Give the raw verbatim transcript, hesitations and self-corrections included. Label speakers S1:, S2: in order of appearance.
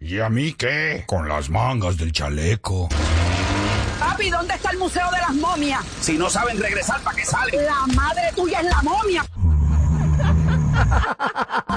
S1: ¿Y a mí qué? Con las mangas del chaleco.
S2: Papi, ¿dónde está el Museo de las Momias?
S3: Si no saben regresar, ¿para qué salen?
S2: La madre tuya es la momia.